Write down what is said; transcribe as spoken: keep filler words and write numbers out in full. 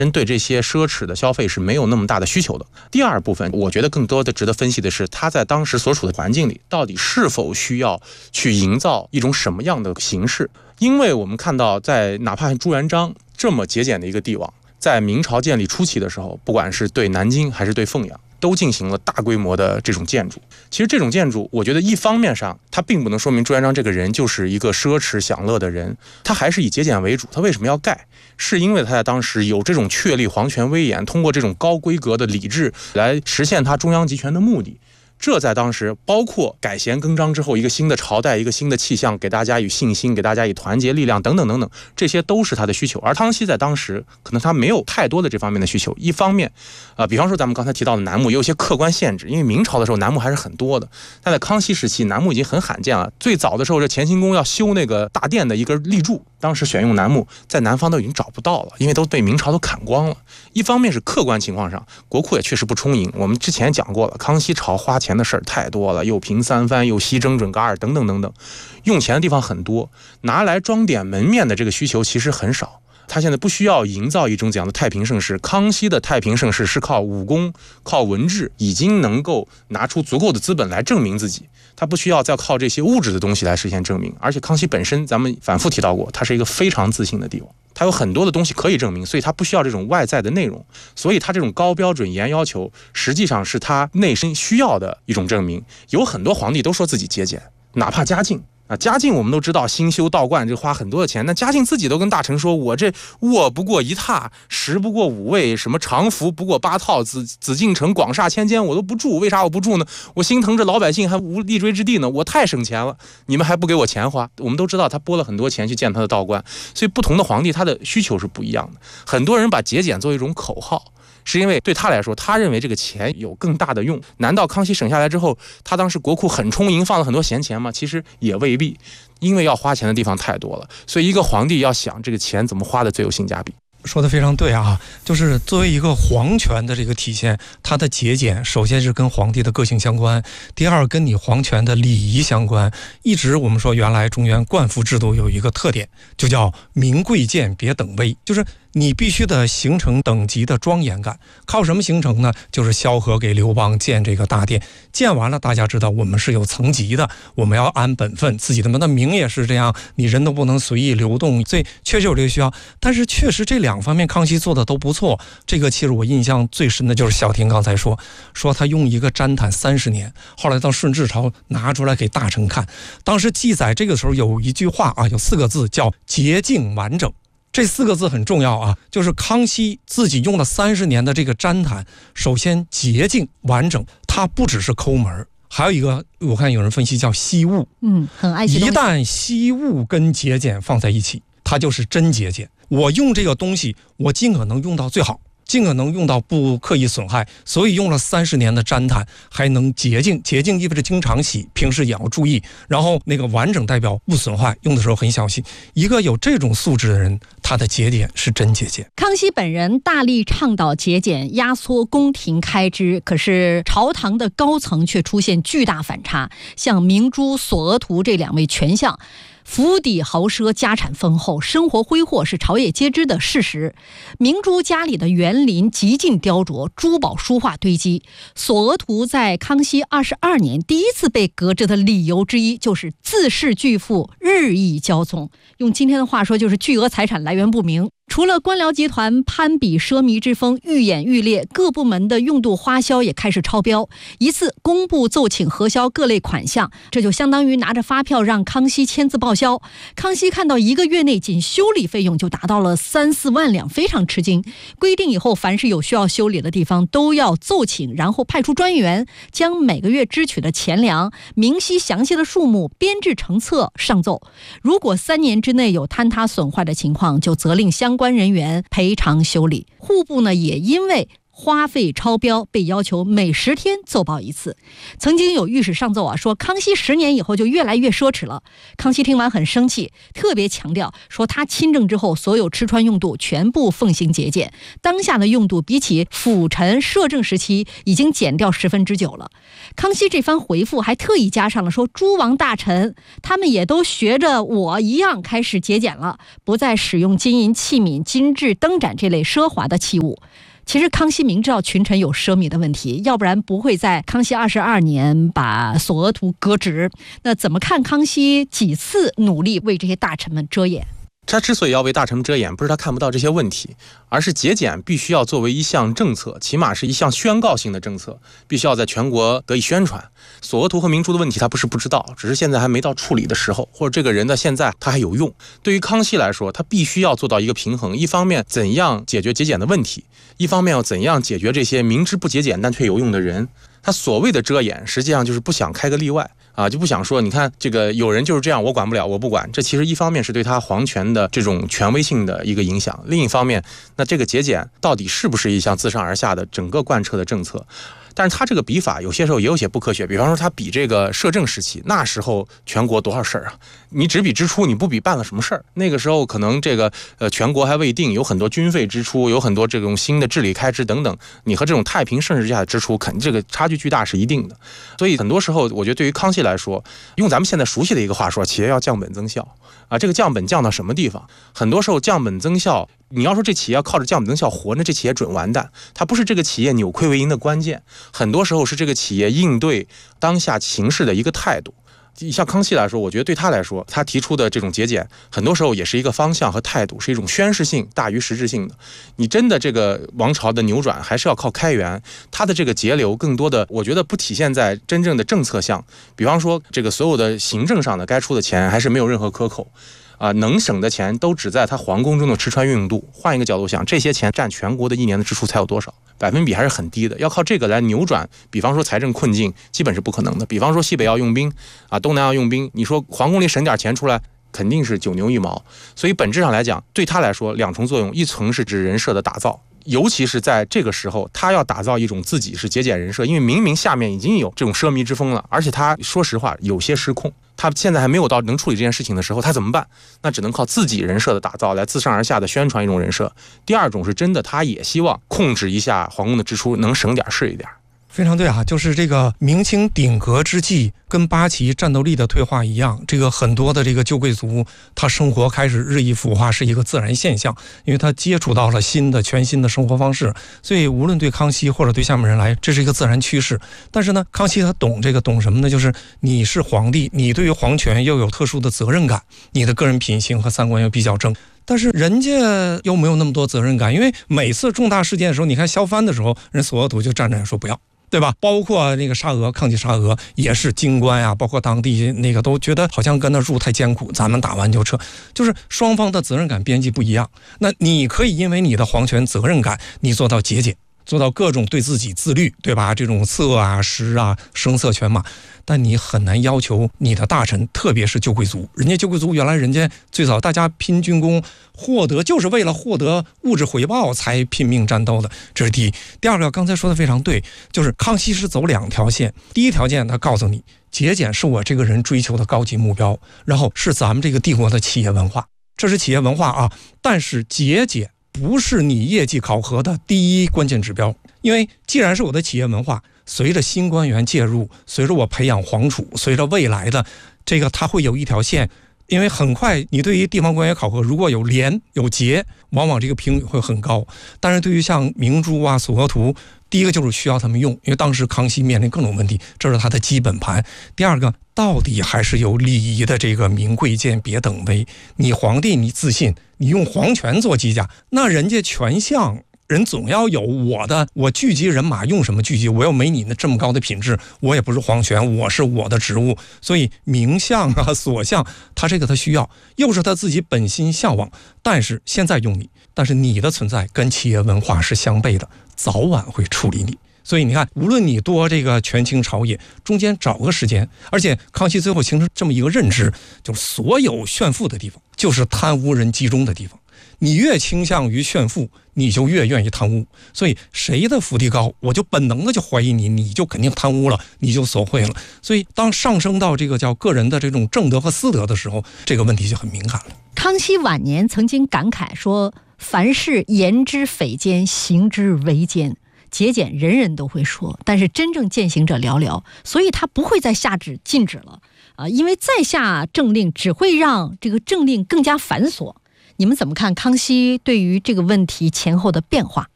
人对这些奢侈的消费是没有那么大的需求的。第二部分，我觉得更多的值得分析的是，他在当时所处的环境里，到底是否需要去营造一种什么样的形式？因为我们看到，在哪怕朱元璋这么节俭的一个帝王，在明朝建立初期的时候，不管是对南京还是对凤阳，都进行了大规模的这种建筑。其实这种建筑，我觉得一方面上，它并不能说明朱元璋这个人就是一个奢侈享乐的人，他还是以节俭为主。他为什么要盖？是因为他在当时有这种确立皇权威严，通过这种高规格的礼制来实现他中央集权的目的。这在当时包括改弦更张之后，一个新的朝代，一个新的气象，给大家以信心，给大家以团结力量等等等等，这些都是他的需求。而康熙在当时可能他没有太多的这方面的需求。一方面呃，比方说咱们刚才提到的楠木也有些客观限制，因为明朝的时候楠木还是很多的，但在康熙时期楠木已经很罕见了。最早的时候，这乾清宫要修那个大殿的一根立柱，当时选用楠木在南方都已经找不到了，因为都被明朝都砍光了。一方面是客观情况上，国库也确实不充盈，我们之前讲过了，康熙朝花钱的事儿太多了，又平三藩，又西征准噶尔等等等等，用钱的地方很多，拿来装点门面的这个需求其实很少。他现在不需要营造一种怎样的太平盛世，康熙的太平盛世是靠武功，靠文治，已经能够拿出足够的资本来证明自己，他不需要再靠这些物质的东西来实现证明。而且康熙本身咱们反复提到过，他是一个非常自信的帝王，他有很多的东西可以证明，所以他不需要这种外在的内容。所以他这种高标准严要求实际上是他内心需要的一种证明。有很多皇帝都说自己节俭，哪怕嘉靖啊，嘉靖我们都知道兴修道观这花很多的钱，那嘉靖自己都跟大臣说，我这卧不过一榻，食不过五味，什么常服不过八套，紫紫禁城广厦千间我都不住。为啥我不住呢？我心疼这老百姓还无立锥之地呢，我太省钱了，你们还不给我钱花。我们都知道他拨了很多钱去建他的道观，所以不同的皇帝他的需求是不一样的。很多人把节俭作为一种口号，是因为对他来说，他认为这个钱有更大的用。难道康熙省下来之后，他当时国库很充盈，放了很多闲钱吗？其实也未必，因为要花钱的地方太多了。所以一个皇帝要想这个钱怎么花的最有性价比。 说的非常对啊，就是作为一个皇权的这个体现，它的节俭首先是跟皇帝的个性相关，第二跟你皇权的礼仪相关。一直我们说原来中原冠服制度有一个特点，就叫明贵贱别等威，就是你必须得形成等级的庄严感。靠什么形成呢？就是萧何给刘邦建这个大殿，建完了大家知道我们是有层级的，我们要安本分，自己的那名也是这样，你人都不能随意流动，所以确实有这个需要。但是确实这两方面康熙做的都不错。这个其实我印象最深的就是小婷刚才说说他用一个毡毯三十年，后来到顺治朝拿出来给大臣看，当时记载这个时候有一句话啊，有四个字叫洁净完整。这四个字很重要啊，就是康熙自己用了三十年的这个毡毯，首先洁净完整，它不只是抠门，还有一个我看有人分析叫惜物， 嗯，很爱惜东西。 一旦惜物跟节俭放在一起，它就是真节俭。我用这个东西，我尽可能用到最好，尽可能用到不刻意损害，所以用了三十年的毡毯还能洁净。洁净意味着经常洗，平时也要注意。然后那个完整代表不损坏，用的时候很小心。一个有这种素质的人，他的节俭是真节俭。 康熙本人大力倡导节俭，压缩宫廷开支，可是朝堂的高层却出现巨大反差。像明珠、索额图这两位权相，府邸豪奢，家产丰厚，生活挥霍是朝野皆知的事实。明珠家里的园林极尽雕琢，珠宝书画堆积。索额图在康熙二十二年第一次被革职的理由之一，就是自恃巨富，日益骄纵。用今天的话说，就是巨额财产来源不明。除了官僚集团攀比奢靡之风愈演愈烈，各部门的用度花销也开始超标。一次工部奏请核销各类款项，这就相当于拿着发票让康熙签字报销。康熙看到一个月内仅修理费用就达到了三四万两，非常吃惊。规定以后凡是有需要修理的地方都要奏请，然后派出专员将每个月支取的钱粮明晰详细的数目编制成册上奏。如果三年之内有坍塌损坏的情况，就责令相关人员赔偿修理。户部呢也因为花费超标，被要求每十天奏报一次。曾经有御史上奏啊，说康熙十年以后就越来越奢侈了。康熙听完很生气，特别强调说他亲政之后，所有吃穿用度全部奉行节俭，当下的用度比起辅臣摄政时期已经减掉十分之九了。康熙这番回复还特意加上了说，诸王大臣他们也都学着我一样开始节俭了，不再使用金银器皿、金制灯盏这类奢华的器物。其实康熙明知道群臣有奢靡的问题，要不然不会在康熙二十二年把索额图革职。那怎么看康熙几次努力为这些大臣们遮掩？ 他之所以要为大臣们遮掩，不是他看不到这些问题，而是节俭必须要作为一项政策，起码是一项宣告性的政策，必须要在全国得以宣传。索额图和明珠的问题他不是不知道，只是现在还没到处理的时候，或者这个人的现在他还有用。对于康熙来说，他必须要做到一个平衡，一方面怎样解决节俭的问题，一方面要怎样解决这些明知不节俭但却有用的人。他所谓的遮掩，实际上就是不想开个例外啊，就不想说，你看这个有人就是这样，我管不了，我不管。这其实一方面是对他皇权的这种权威性的一个影响，另一方面，那这个节俭到底是不是一项自上而下的整个贯彻的政策？但是他这个比法有些时候也有些不科学，比方说他比这个摄政时期，那时候全国多少事儿啊？你只比支出，你不比办了什么事儿？那个时候可能这个呃全国还未定，有很多军费支出，有很多这种新的治理开支等等，你和这种太平盛世之下的支出，肯定这个差距巨大是一定的。所以很多时候，我觉得对于康熙来说，用咱们现在熟悉的一个话说，企业要降本增效啊，这个降本降到什么地方？很多时候降本增效，你要说这企业要靠着降本增效活，那这企业准完蛋。它不是这个企业扭亏为盈的关键，很多时候是这个企业应对当下形势的一个态度。像康熙来说，我觉得对他来说，他提出的这种节俭，很多时候也是一个方向和态度，是一种宣示性大于实质性的。你真的这个王朝的扭转，还是要靠开源。他的这个节流，更多的我觉得不体现在真正的政策项，比方说这个所有的行政上的该出的钱，还是没有任何克扣。啊，能省的钱都只在他皇宫中的吃穿用度。换一个角度想，这些钱占全国的一年的支出才有多少？百分比还是很低的。要靠这个来扭转，比方说财政困境，基本是不可能的。比方说西北要用兵，啊，东南要用兵，你说皇宫里省点钱出来，肯定是九牛一毛。所以本质上来讲，对他来说两重作用，一层是指人设的打造。尤其是在这个时候，他要打造一种自己是节俭人设，因为明明下面已经有这种奢靡之风了，而且他说实话有些失控，他现在还没有到能处理这件事情的时候，他怎么办？那只能靠自己人设的打造来自上而下的宣传一种人设。第二种是真的，他也希望控制一下皇宫的支出，能省点是一点。 非常对啊，就是这个明清鼎革之际，跟八旗战斗力的退化一样，这个很多的这个旧贵族，他生活开始日益腐化，是一个自然现象，因为他接触到了新的全新的生活方式，所以无论对康熙或者对下面人来，这是一个自然趋势。但是呢，康熙他懂这个，懂什么呢？就是你是皇帝，你对于皇权又有特殊的责任感，你的个人品行和三观又比较正。但是人家又没有那么多责任感，因为每次重大事件的时候，你看削藩的时候，人索额图就站着说不要。对吧？包括那个沙俄，抗击沙俄也是京官啊，包括当地那个都觉得好像跟那住太艰苦，咱们打完就撤，就是双方的责任感边际不一样。那你可以因为你的皇权责任感，你做到节俭，做到各种对自己自律，对吧？这种色啊、食啊、声色犬马，但你很难要求你的大臣，特别是旧贵族，人家旧贵族原来人家最早大家拼军功，获得就是为了获得物质回报才拼命战斗的，这是第一。第二个，刚才说的非常对，就是康熙是走两条线。第一条线，他告诉你，节俭是我这个人追求的高级目标，然后是咱们这个帝国的企业文化，这是企业文化啊。但是节俭不是你业绩考核的第一关键指标，因为既然是我的企业文化，随着新官员介入，随着我培养皇储，随着未来的这个，它会有一条线。因为很快你对于地方官员考核如果有廉有节，往往这个评语会很高。但是对于像明珠啊、索额图，第一个就是需要他们用，因为当时康熙面临各种问题，这是他的基本盘。第二个，到底还是有礼仪的这个明贵贱别等微。你皇帝你自信，你用皇权做机甲，那人家权相人总要有我的，我聚集人马用什么聚集？我又没你那这么高的品质，我也不是皇权，我是我的职务。所以名相啊、所相，他这个他需要，又是他自己本心向往。但是现在用你，但是你的存在跟企业文化是相悖的，早晚会处理你。所以你看，无论你多这个权倾朝野，中间找个时间，而且康熙最后形成这么一个认知，就是所有炫富的地方，就是贪污人集中的地方。 你越倾向于炫富，你就越愿意贪污。所以谁的福地高，我就本能的就怀疑你，你就肯定贪污了，你就索贿了。所以当上升到这个叫个人的这种正德和私德的时候，这个问题就很敏感了。 康熙晚年曾经感慨说，凡事言之匪奸，行之为奸。节俭人人都会说，但是真正践行者寥寥，所以他不会再下旨禁止了啊，因为再下政令只会让这个政令更加繁琐。你们怎么看康熙对于这个问题前后的变化？